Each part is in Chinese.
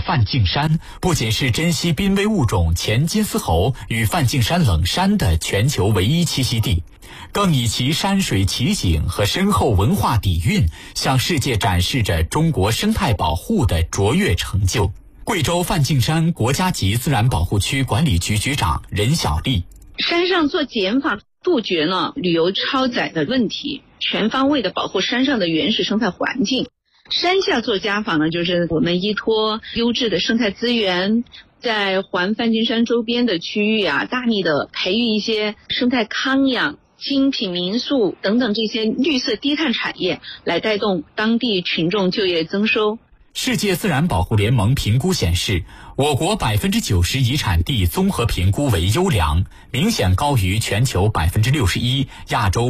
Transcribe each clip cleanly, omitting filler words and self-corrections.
梵净山，不仅是珍稀濒危物种前金丝猴与梵净山冷杉的全球唯一栖息地，更以其山水奇景和深厚文化底蕴，向世界展示着中国生态保护的卓越成就。贵州梵净山国家级自然保护区管理局局长任小丽： 山上做减法，杜绝了旅游超载的问题，全方位的保护山上的原始生态环境。山下做加法呢，就是我们依托优质的生态资源，在环梵净山周边的区域大力的培育一些生态康养、精品民宿等等这些绿色低碳产业，来带动当地群众就业增收。 世界自然保护联盟评估显示，我国90%遗产地综合评估为优良，明显高于全球61%、亚洲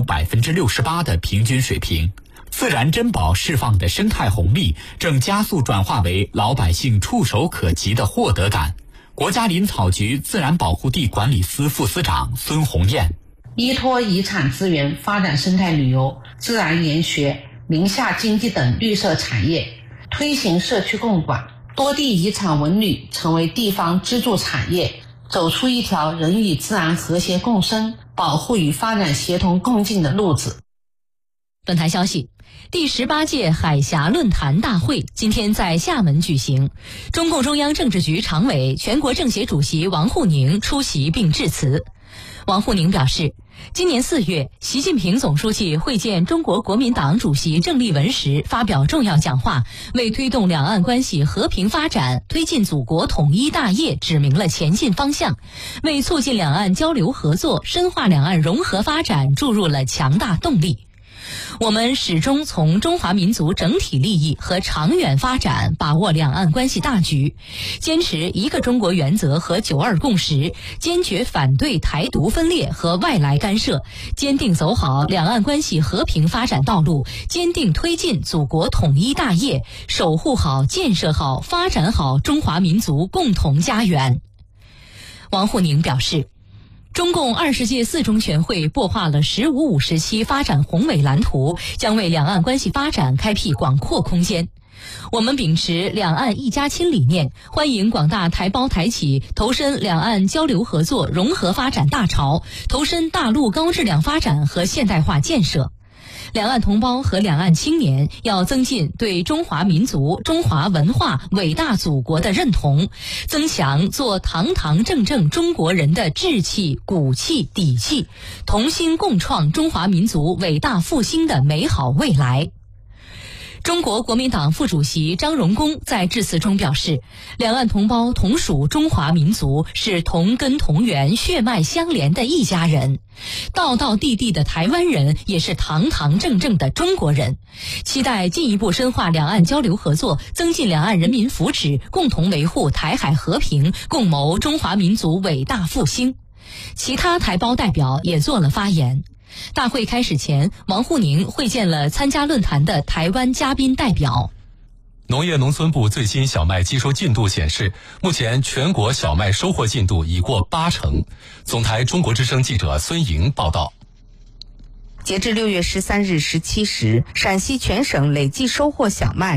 68%的平均水平。自然珍宝释放的生态红利正加速转化为老百姓触手可及的获得感。国家林草局自然保护地管理司副司长孙红艳： 依托遗产资源发展生态旅游、自然研学、林下经济等绿色产业，推行社区共管，多地遗产文旅成为地方支柱产业，走出一条人与自然和谐共生、保护与发展协同共进的路子。 论坛消息，第18届海峡论坛大会今天在厦门举行，中共中央政治局常委、全国政协主席王沪宁出席并致辞。王沪宁表示，今年4月，习近平总书记会见中国国民党主席郑丽文时发表重要讲话，为推动两岸关系和平发展、推进祖国统一大业指明了前进方向，为促进两岸交流合作、深化两岸融合发展注入了强大动力。我们始终从中华民族整体利益和长远发展把握两岸关系大局，坚持一个中国原则和9·2共识，坚决反对台独分裂和外来干涉，坚定走好两岸关系和平发展道路，坚定推进祖国统一大业，守护好、建设好、发展好中华民族共同家园。王沪宁表示，中共20届4中全会擘画了“十五五”时期发展宏伟蓝图，将为两岸关系发展开辟广阔空间。我们秉持两岸一家亲理念，欢迎广大台胞台企投身两岸交流合作融合发展大潮，投身大陆高质量发展和现代化建设。两岸同胞和两岸青年要增进对中华民族、中华文化、伟大祖国的认同，增强做堂堂正正中国人的志气、骨气、底气，同心共创中华民族伟大复兴的美好未来。中国国民党副主席张荣恭在致辞中表示，两岸同胞同属中华民族，是同根同源、血脉相连的一家人。道道地地的台湾人也是堂堂正正的中国人，期待进一步深化两岸交流合作，增进两岸人民福祉，共同维护台海和平，共谋中华民族伟大复兴。其他台胞代表也做了发言。大会开始前，王沪宁会见了参加论坛的台湾嘉宾代表。 农业农村部最新小麦机收进度显示，目前全国小麦收获进度已过80%。总台中国之声记者孙莹报道。 截至6月13日17时，陕西全省累计收获小麦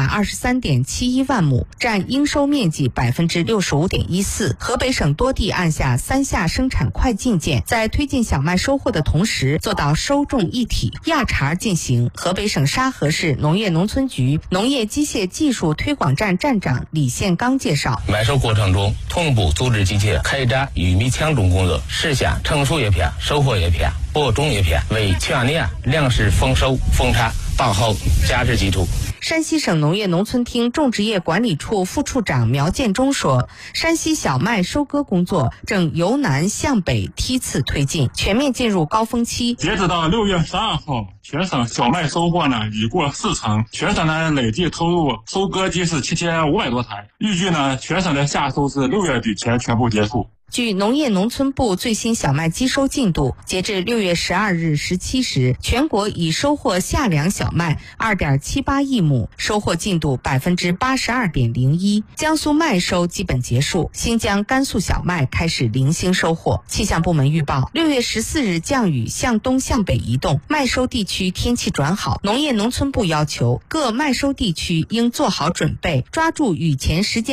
923.71万亩，占应收面积65.14%。河北省多地按下3下生产快进键，在推进小麦收获的同时，做到收种一体。压茬进行。河北省沙河市农业农村局农业机械技术推广站站长李宪刚介绍， 买收过程中，同步组织机械开展玉米抢种工作，实现成熟叶片、收获叶片、播种叶片，为全年粮食丰收丰产打好价值基础。 山西省农业农村厅种植业管理处副处长苗建中说，山西小麦收割工作正由南向北梯次推进，全面进入高峰期。 截止到6月12号，全省小麦收获已过40%，全省累计投入收割机是7500多台，预计全省的夏收是6月底前全部结束。 据农业农村部最新小麦机收进度，截至6月12日17时，全国已收获夏粮小麦2.78亿亩，收获进度82.01%。江苏麦收基本结束，新疆、甘肃小麦开始零星收获。气象部门预报，6月14日降雨向东向北移动，麦收地区天气转好。农业农村部要求各麦收地区应做好准备，抓住雨前时间